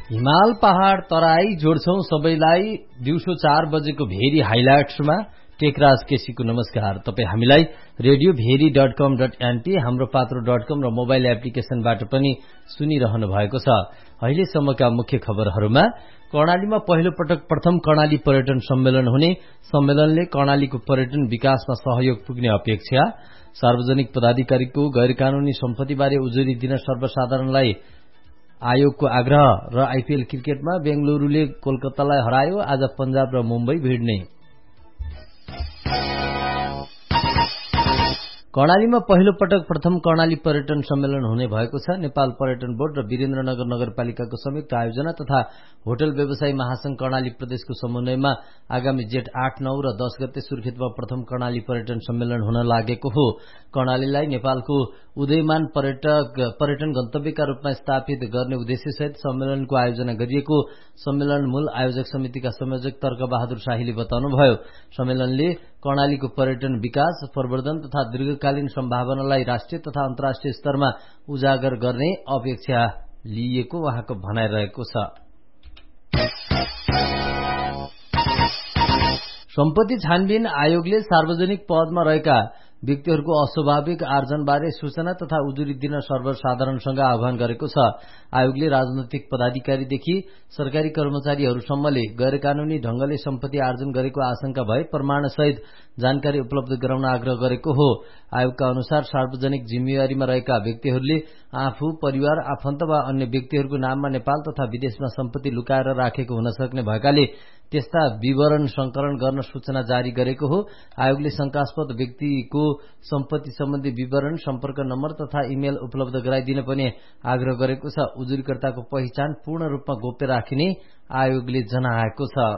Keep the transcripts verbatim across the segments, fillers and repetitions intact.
हिमाल पहाड़ तराई जोड्छौं सबैलाई दिउँसो चार बजेको भेरी हाइलाइट्समा टेकराज केसीको नमस्कार। तपाईँ हामीलाई रेडियो भेरी डट कम डट एनपी हाम्रो पात्रो डट कम र मोबाइल एप्लिकेशनबाट पनि सुनिरहनु भएको छ। अहिलेसम्मका मुख्य खबरहरूमा कर्णालीमा पहिलो पटक प्रथम कर्णाली पर्यटन सम्मेलन हुने, सम्मेलनले कर्णालीको पर्यटन विकासमा सहयोग पुग्ने अपेक्षा, सार्वजनिक पदाधिकारीको गैर कानूनी सम्पत्तिबारे उजुरी दिन सर्वसाधारणलाई आयोगको आग्रह र आईपीएल क्रिकेटमा बेंगलुरुले कोलकातालाई हरायो। आज पंजाब र मुम्बई भिड्ने। कर्णालीमा पहिलो पटक प्रथम कर्णाली पर्यटन सम्मेलन हुने भएको छ। नेपाल पर्यटन बोर्ड र वीरेन्द्रनगर नगरपालिकाको संयुक्त आयोजना तथा होटल व्यवसायी महासंघ कर्णाली प्रदेशको समन्वयमा आगामी जेठ आठ नौ र दस गते सुर्खेतमा प्रथम कर्णाली पर्यटन सम्मेलन हुन लागेको हो। कर्णालीलाई नेपालको उदयमान पर्यटक पर्यटन गन्तव्यका रूपमा स्थापित गर्ने उद्देश्यसहित सम्मेलनको आयोजना गरिएको सम्मेलन मूल आयोजक समितिका संयोजक तर्क बहादुर शाहीले बताउनुभयो। सम्मेलनले कर्णालीको पर्यटन विकास, प्रवर्धन तथा दीर्घकालीन सम्भावनालाई राष्ट्रिय तथा अन्तर्राष्ट्रिय स्तरमा उजागर गर्ने अपेक्षा लिएको उहाँको भनाइरहेको छ। सम्पत्ति छानबिन आयोगले सार्वजनिक पदमा रहेका व्यक्तिहरूको अस्वाभाविक आर्जनबारे सूचना तथा उजुरी दिन सर्वसाधारणसँग आह्वान गरेको छ। आयोगले राजनैतिक पदाधिकारीदेखि सरकारी कर्मचारीहरूसम्मले गैर कानूनी ढंगले सम्पत्ति आर्जन गरेको आशंका भए प्रमाणसहित जानकारी उपलब्ध गराउन आग्रह गरेको हो। आयोगका अनुसार सार्वजनिक जिम्मेवारीमा रहेका व्यक्तिहरूले आफू, परिवार, आफन्त वा अन्य व्यक्तिहरूको नाममा नेपाल तथा विदेशमा सम्पत्ति लुकाएर राखेको हुन सक्ने भएकाले त्यस्ता विवरण संकलन गर्न सूचना जारी गरेको हो। आयोगले शंकास्पद व्यक्तिको सम्पत्ति सम्बन्धी विवरण, सम्पर्क नम्बर तथा इमेल उपलब्ध गराइदिन पनि आग्रह गरेको छ। उजुरीकर्ताको पहिचान पूर्ण रूपमा गोप्य राखिने आयोगले जनाएको छ।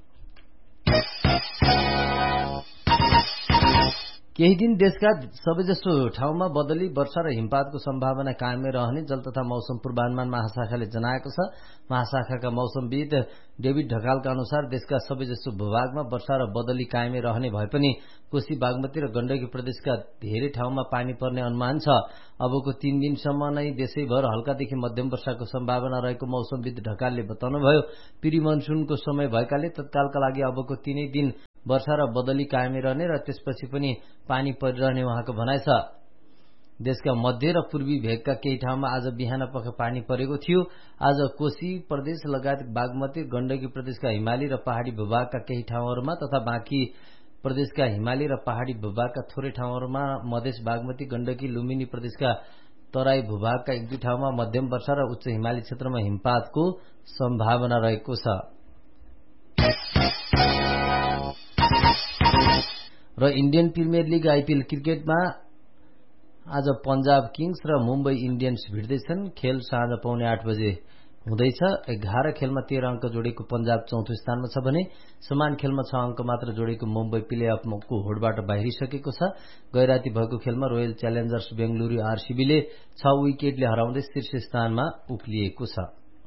केही दिन देशका सबैजसो ठाउँमा बदली, वर्षा र हिमपातको सम्भावना कायमै रहने जल तथा मौसम पूर्वानुमान महाशाखाले जनाएको छ। महाशाखाका मौसमविद डेभिड ढकालका अनुसार देशका सबैजसो भूभागमा वर्षा र बदली कायमै रहने भए पनि कोशी, बागमती र गण्डकी प्रदेशका धेरै ठाउँमा पानी पर्ने अनुमान छ। अबको तीन दिनसम्म नै देशैभर हल्कादेखि मध्यम वर्षाको सम्भावना रहेको मौसमविद ढकालले बताउनुभयो। प्री मनसुनको समय भएकाले तत्कालका लागि अबको तीनै दिन वर्षा र बदली कायमै रहने र त्यसपछि पनि पानी परिरहने उहाँको भनाइ छ। देशका मध्य र पूर्वी भेगका केही ठाउँमा आज बिहान पख पानी परेको थियो। आज कोशी प्रदेश लगायत बागमती, गण्डकी प्रदेशका हिमाली र पहाड़ी भूभागका केही ठाउँहरूमा तथा बाँकी प्रदेशका हिमाली र पहाड़ी भूभागका थोरै ठाउँहरूमा, मधेस, बागमती, गण्डकी, लुम्बिनी प्रदेशका तराई भूभागका एक दुई ठाउँमा मध्यम वर्षा र उच्च हिमाली क्षेत्रमा हिमपातको सम्भावना रहेको छ। र इन्डियन प्रिमियर लिग आईपीएल क्रिकेटमा आज पंजाब किङ्स र मुम्बई इन्डियन्स भिड्दैछन्। खेल साँझ पौने आठ बजे हुँदैछ। एघार खेलमा तेह्र अंक जोडेको पंजाब चौथो स्थानमा छ भने समान खेलमा छ अंक मात्र जोडेको मुम्बई प्ले अफको होडबाट बाहिरिसकेको छ। गैराती भएको खेलमा रोयल च्यालेन्जर्स बेंगलुरू आरसीबीले छ विकेटले हराउँदै शीर्ष स्थानमा उक्लिएको छ।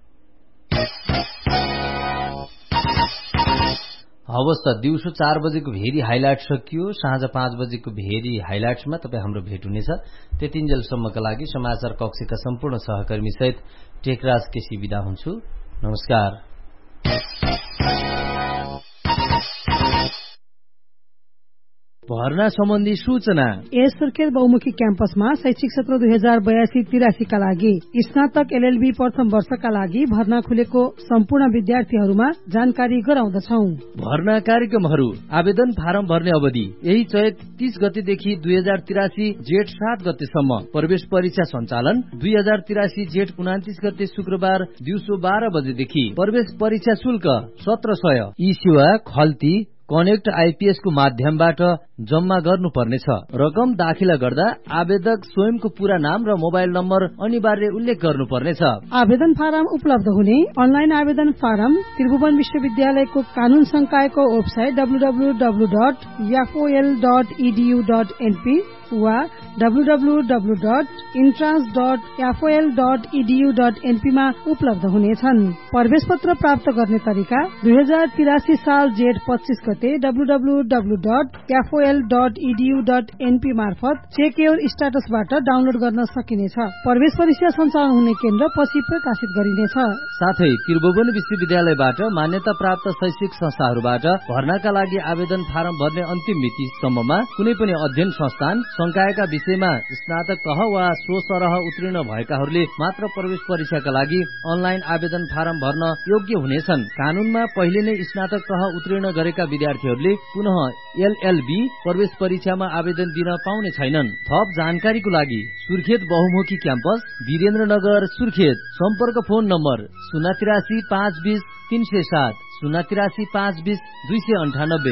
हवस् त, दिउँसो चार बजेको भेरी हाइलाइट सकियो। साँझ पाँच बजेको भेरी हाइलाइट्समा तपाईँ हाम्रो भेट हुनेछ। त्यतिन्जेलसम्मका लागि समाचार कक्षका सम्पूर्ण सहकर्मी सहित टेकराज केसी बिदा हुन्छु। नमस्कार। भर्ना सम्बन्धी सूचना। यस सुर्खेत बहुमुखी क्याम्पसमा शैक्षिक सत्र दुई हजार बयासी तिरासी का लागि स्नातक एलएलबी प्रथम वर्षका लागि भर्ना खुलेको सम्पूर्ण विद्यार्थीहरूमा जानकारी गराउँदछौ। भर्ना कार्यक्रमहरू: आवेदन फारम भर्ने अवधि यही चैत तीस गतेदेखि दुई हजार तिरासी जेठ सात गतेसम्म। प्रवेश परीक्षा सञ्चालन दुई हजार तिरासी जेठ उनातिस गते शुक्रबार दिउँसो बाह्र बजेदेखि। प्रवेश परीक्षा शुल्क सत्र सय। यी सेवा खल्ती कनेक्ट आईपीएस को माध्यमबाट जम्मा गर्नुपर्नेछ। रकम दाखिला गर्दा आवेदक स्वयंको पूरा नाम र मोबाइल नम्बर अनिवार्य उल्लेख गर्नुपर्नेछ। आवेदन फारम उपलब्ध हुने अनलाइन आवेदन फारम त्रिभुवन विश्वविद्यालयको कानून संकायको website W W W dot याफओएल dot edu dot NP वा W W W dot entrance dot एफओएल dot edu dot NP मा उपलब्ध हुनेछन्। प्रवेश पत्र प्राप्त गर्ने तरिका दुई हजार तिरासी साल जेठ पच्चीस गते W W W dot एफओएल dot edu dot NP मार्फत चेक योर स्ट्याटसबाट डाउनलोड गर्न सकिनेछ। प्रवेश परीक्षा सञ्चालन हुने केन्द्र पछि प्रकाशित गरिनेछ। साथै त्रिभुवन विश्वविद्यालयबाट मान्यता प्राप्त शैक्षिक संस्थाहरूबाट भर्नाका लागि आवेदन फारम भर्ने अन्तिम मिति सम्ममा कुनै पनि अध्ययन संस्थान संकायका विषयमा स्नातक तह वा सो सरह उत्तीर्ण भएकाहरूले मात्र प्रवेश परीक्षाका लागि अनलाइन आवेदन फारम भर्न योग्य हुनेछन्। कानूनमा पहिले नै स्नातक तह उत्तीर्ण गरेका विद्यार्थीहरूले पुनः एलएलबी प्रवेश परीक्षामा आवेदन दिन पाउने छैनन्। थप जानकारीको लागि सुर्खेत बहुमुखी क्याम्पस वीरेन्द्रनगर सुर्खेत सम्पर्क फोन नम्बर शून्य तिरासी पाँच बीस तीन सय सात शून्य तिरासी पाँच बीस दुई सय अन्ठानब्बे।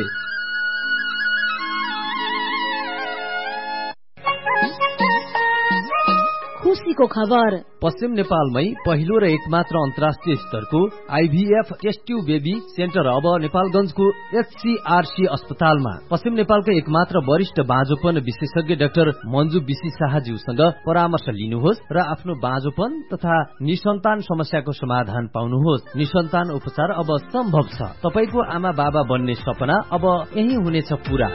खुशीको खबर पश्चिम नेपालमै पहिलो र एकमात्र अन्तर्राष्ट्रिय स्तरको आईभीएफ टेस्ट ट्यूब बेबी सेन्टर अब नेपालगंजको एचसीआरसी अस्पतालमा। पश्चिम नेपालको एकमात्र वरिष्ठ बाँझोपन विशेषज्ञ डाक्टर मन्जु बिसी शाहज्यूसँग परामर्श लिनुहोस् र आफ्नो बाँझोपन तथा निसन्तान समस्याको समाधान पाउनुहोस्। निसन्तान उपचार अब सम्भव छ। तपाईको आमा बाबा बन्ने सपना अब यही हुनेछ पूरा।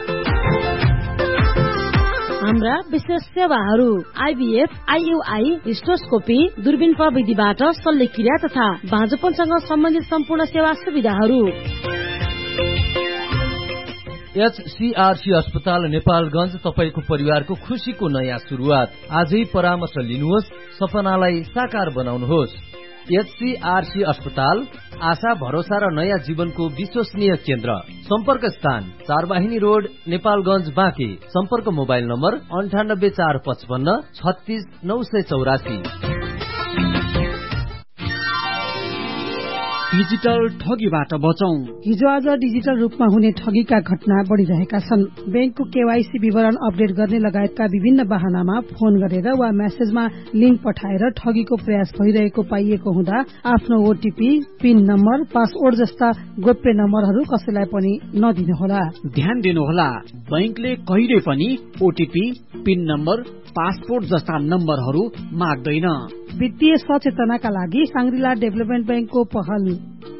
हाम्रा विशेष सेवाहरू आईभीएफ, आईयूआई, हिस्टोस्कोपी, दूरबीन प्रविधिबाट शल्यक्रिया तथा बाँझोपनसँग सम्बन्धित सम्पूर्ण सेवा सुविधाहरू। एचसीआरसी अस्पताल नेपालगंज तपाईको परिवारको खुशीको नयाँ सुरुवात। आजै परामर्श लिनुहोस्, सपनालाई साकार बनाउनुहोस्। एचसीआरसी अस्पताल आशा भरोसा र नयाँ जीवनको विश्वसनीय केन्द्र। सम्पर्क स्थान चारवाहिनी रोड नेपालगंज बाँके। सम्पर्क मोबाइल नम्बर अन्ठानब्बे चार पचपन्न छत्तीस नौ सय चौरासी। डिजिटल ठगीबाट बचौं। हिजो आज डिजिटल रूपमा हुने ठगीका घटना बढ़िरहेका छन्। बैंकको केवाईसी विवरण अपडेट गर्ने लगायतका विभिन्न बहानामा फोन गरेर वा मेसेजमा लिंक पठाएर ठगीको प्रयास भइरहेको पाइएको हुँदा आफ्नो ओटीपी, पिन नम्बर, पासवर्ड जस्ता गोप्य नम्बरहरू कसैलाई पनि नदिनुहोला। ध्यान दिनुहोला, बैंकले कहिले पनि ओटीपी, पिन नम्बर, पासपोर्ट जस्ता नम्बरहरू माग्दैन। वित्तीय सचेतनाका लागि साङ्ग्रिला डेभलपमेन्ट बैंकको पहल।